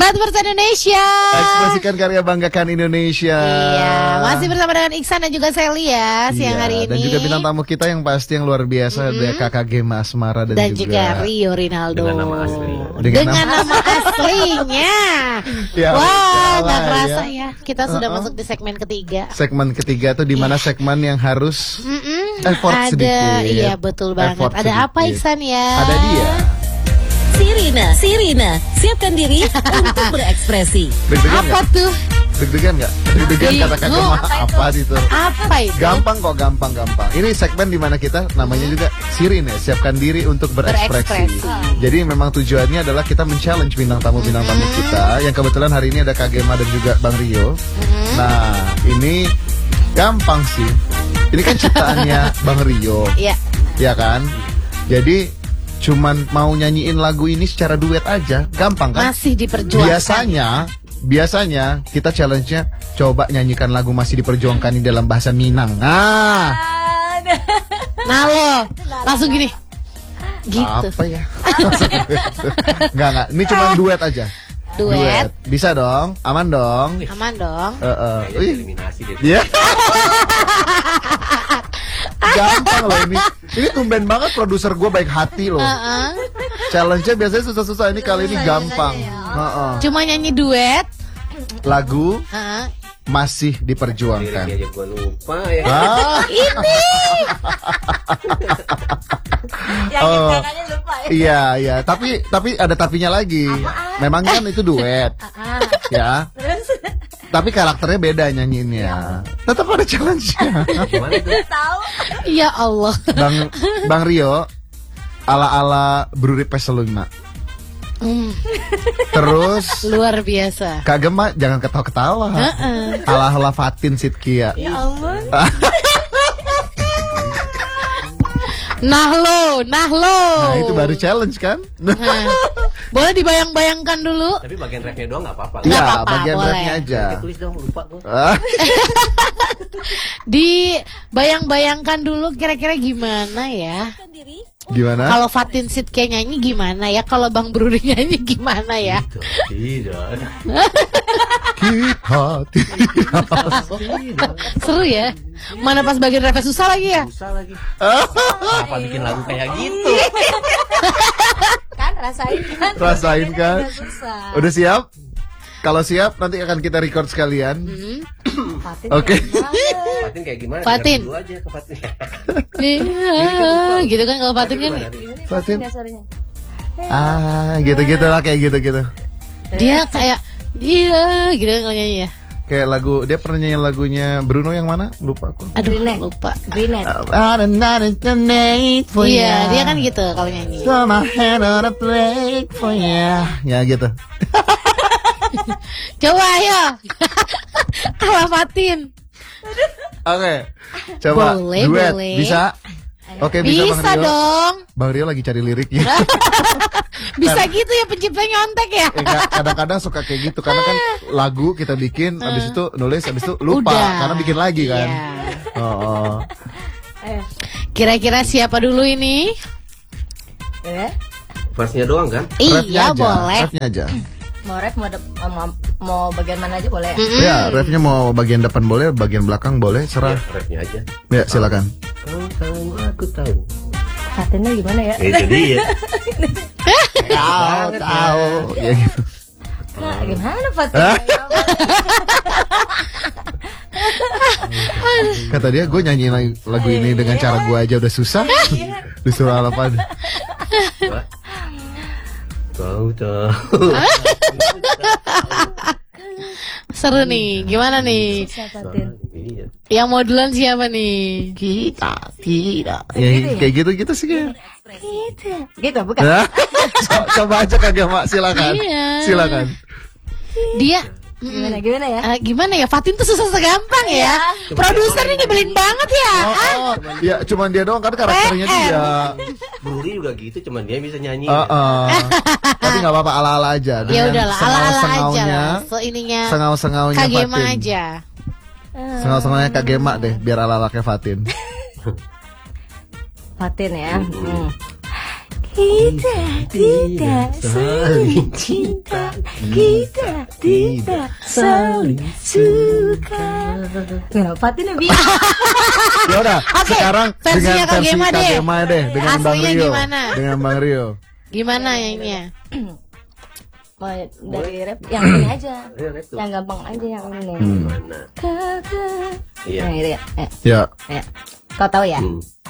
100% Indonesia. Ekspresikan karya, banggakan Indonesia. Iya, masih bersama dengan Iksan dan juga Sally ya siang hari ini. Dan juga bintang tamu kita yang pasti yang luar biasa, ada Kakak Gema Asmara dan juga Rio Rinaldo. Dengan nama asli. Dengan nama aslinya. Ya, Wah, salah nggak kerasa ya. Kita sudah masuk di segmen ketiga. Segmen ketiga tuh di mana segmen yang harus effort ada, sedikit. iya betul banget. Effort Ada sedikit. apa Iksan ya? Ada dia. Sirina, siapkan diri untuk berekspresi. Deg-degan Apa nggak? tuh? Deg-degan nggak? Deg-degan kata Kak Gema apa itu? Apa itu? Gampang kok, gampang. Ini segmen di mana kita namanya juga Sirine, siapkan diri untuk berekspresi. Jadi memang tujuannya adalah kita men-challenge bintang tamu kita. Yang kebetulan hari ini ada Kak Gema dan juga Bang Rio. Nah, ini gampang sih. Ini kan ciptaannya Bang Rio. Iya. Ya kan? Jadi cuman mau nyanyiin lagu ini secara duet aja, gampang kan? Masih diperjuangkan. Biasanya kita challenge-nya coba nyanyikan lagu Masih Diperjuangkan ini dalam bahasa Minang. Nah lo langsung gini. Gitu. apa ya? Enggak, ini cuma duet aja. Duet. Bisa dong, aman dong. Aman dong. Kayaknya Wih. eliminasi deh. Iya. Gampang loh ini. Ini tumben banget produser gue baik hati loh. Challenge-nya biasanya susah-susah, ini kali ini gampang. Cuma nyanyi duet. Lagu Masih Diperjuangkan. Liriknya aja gue lupa ya. Ini. Iya, tapi ada tapinya lagi. Memang kan itu duet. Ya. Tapi karakternya beda nyanyiinnya. Tetap ada challenge-nya. Gimana tuh? Ya Allah. Bang Rio ala-ala Bruri Peseluna. Terus Luar biasa. Kak Gema jangan ketawa-ketawa. Ala-ala Fatin Sidkia. Ya ampun. Nah lo. Nah, itu baru challenge kan? Boleh dibayang-bayangkan dulu. Tapi bagian rapnya doang nggak apa-apa. Nggak Iya, apa-apa, bagian boleh. rapnya aja. Tulis dong, lupa gue. Dibayang-bayangkan dulu kira-kira gimana ya? Gimana? Kalau Fatin Sidkia nyanyi gimana ya? Kalau Bang Bruri nyanyi gimana ya? Tidak. Kita Seru ya? Mana pas bagian refnya susah lagi ya? Susah lagi. Apa bikin lagu kayak gitu? Kan rasain kan? Udah siap? Kalau siap nanti akan kita record sekalian. Oke. Fatin kayak gimana? Fatin. Dengar dulu aja ke Fatin. Iya, gitu kan kalau Fatin kan. Fatin. Gitu-gitu lah, kayak gitu-gitu. Dia kayak gitu kan kalau nyanyi ya. Kayak lagu, dia pernah nyanyi lagunya Bruno yang mana? Lupa aku. Aduh, lupa. Greenet. Iya, dia kan gitu kalau nyanyi. So my hand on a plate for you. Ya gitu. Coba ayo. Ala Fatin. Oke. Coba Boleh, duet. boleh. Bisa? Oke, bisa Bang Bisa Rio. dong. Bang Rio lagi cari liriknya. Bisa gitu ya penciptanya nyontek ya. Enggak, kadang-kadang suka kayak gitu karena kan lagu kita bikin habis itu nulis habis itu lupa Udah. karena bikin lagi kan. Iya. Oh. Kira-kira siapa dulu ini? Verse-nya doang kan? Rapnya Iya, aja, boleh. rapnya aja. Mau rap mau bagian mana aja boleh. Ya, rapnya mau bagian depan boleh, bagian belakang boleh, serah. Rapnya aja. Ya, silakan. Kau tahu, aku tahu. Fatinnya gimana ya? Itu dia. Tahu. Ya gitu. Nah, gimana Fatin? Kata dia, gue nyanyi lagu ini dengan cara gue aja udah susah. Disuruh apa? Kau tahu. Seru nih. Gimana nih? Fatin. Iya. Yang mau duluan siapa nih? Kita tidak. Ya, kayak gitu-gitu sih kayak. Gitu bukan? Hah? Coba aja Kak Gema, silakan. Iya. Silakan. Dia Gimana ya? gimana ya? Fatin tuh susah segampang ya. Produser ini nyebelin banget ya. Oh, ya cuman dia doang kan karakternya dia. Bruri juga gitu, cuman dia bisa nyanyi. Tapi nggak apa-apa, ala-ala aja. Ya udahlah, ala-ala aja Sengau-sengaunya, lah. So ininya sengau-sengaunya Kak Gema Fatin. aja. Sengau-sengaunya Kak Gema deh, biar ala-ala kayak Fatin. Fatin ya. Kita tidak saling cinta. kita tidak saling suka. Kenapa tuh Nabi? Ya udah, Oke, sekarang versinya dengan versi Kagema deh. Kagema deh dengan Bang Aslinya Rio. gimana? Dengan Bang Rio. Gimana ya ini ya? Mau dari rap yang ini aja. Ayo, rap tuh. Yang gampang aja yang ini. Mana? Kakak. Iya. Nah, itu ya. Ya. Ya. Kau tahu ya? Hmm.